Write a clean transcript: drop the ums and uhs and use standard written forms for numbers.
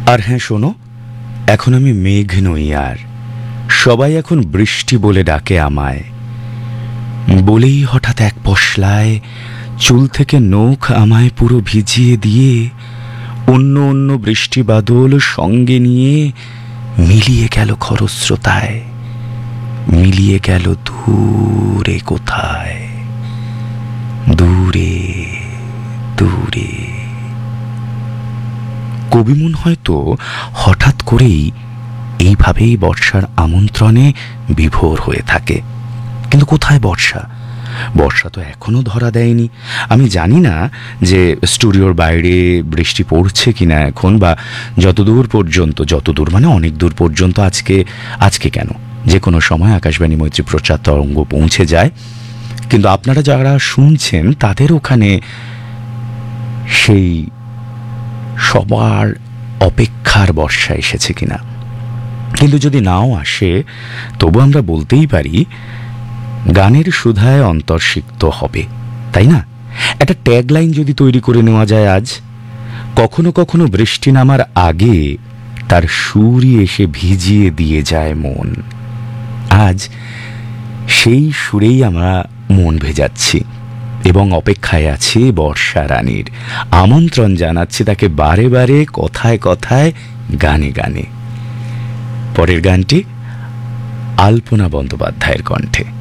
আর হ্যাঁ শোনো, এখন আমি মেঘ নই আর, সবাই এখন বৃষ্টি বলে ডাকে আমায়। বলেই হঠাৎ এক পশলায় চুল থেকে নখ আমায় পুরো ভিজিয়ে দিয়ে অন্য অন্য বৃষ্টি বাদল সঙ্গে নিয়ে মিলিয়ে গেল খরস্রোতায়, মিলিয়ে গেল দূরে কোথায়, দূরে দূরে। কবিমন হয়তো হঠাৎ করেই এইভাবেই বর্ষার আমন্ত্রণে বিভোর হয়ে থাকে। কিন্তু কোথায় বর্ষা? বর্ষা তো এখনো ধরা দেয়নি। আমি জানি না যে স্টুডিওর বাইরে বৃষ্টি পড়ছে কিনা এখন, বা যতদূর মানে অনেক দূর পর্যন্ত আজকে কেন, যে কোনো সময় আকাশবাণী মৈত্রী প্রচার তরঙ্গ পৌঁছে যায়। কিন্তু আপনারা যারা শুনছেন তাদের ওখানে সেই সবার অপেক্ষার বর্ষা এসেছে কিনা। কিন্তু যদি নাও আসে, তবু আমরা বলতেই পারি গানের সুধায় অন্তর্সিক্ত হবে, তাই না? একটা ট্যাগলাইন যদি তৈরি করে নেওয়া যায় আজ, কখনো কখনো বৃষ্টি নামার আগে তার সুরই এসে ভিজিয়ে দিয়ে যায় মন। আজ সেই সুরেই আমরা মন ভেজাচ্ছি এবং অপেক্ষায় আছি বর্ষা রানীর। আমন্ত্রণ জানাচ্ছি তাকে বারে বারে, কথায় কথায়, গানে গানে। পরের গানটি আলপনা বন্দ্যোপাধ্যায়ের কণ্ঠে।